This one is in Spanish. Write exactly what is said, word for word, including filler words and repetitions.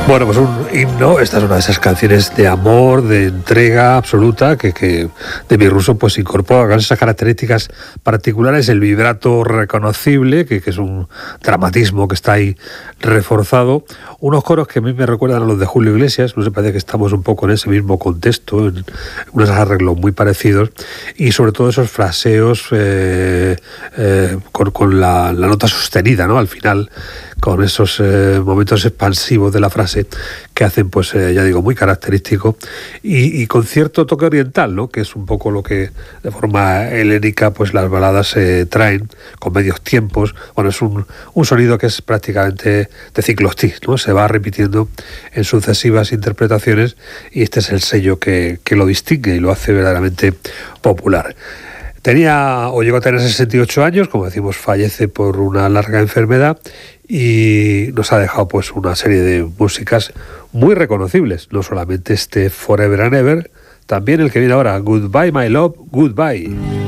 Bueno, pues un himno, esta es una de esas canciones de amor, de entrega absoluta, que, que Demi Russo pues incorpora con esas características particulares, el vibrato reconocible, que, que es un dramatismo que está ahí reforzado, unos coros que a mí me recuerdan a los de Julio Iglesias, no se parece que estamos un poco en ese mismo contexto, en unos arreglos muy parecidos, y sobre todo esos fraseos eh, eh, con, con la, la nota sostenida, ¿no? Al final, con esos eh, momentos expansivos de la frase que hacen, pues eh, ya digo, muy característico y, y con cierto toque oriental, ¿no? Que es un poco lo que de forma helénica pues las baladas eh, traen, con medios tiempos. Bueno, es un, un sonido que es prácticamente de ciclostil, ¿no? Se va repitiendo en sucesivas interpretaciones y este es el sello que, que lo distingue y lo hace verdaderamente popular. Tenía o llegó a tener sesenta y ocho años, como decimos, fallece por una larga enfermedad y nos ha dejado pues una serie de músicas muy reconocibles, no solamente este Forever and Ever, también el que viene ahora, Goodbye My Love, Goodbye.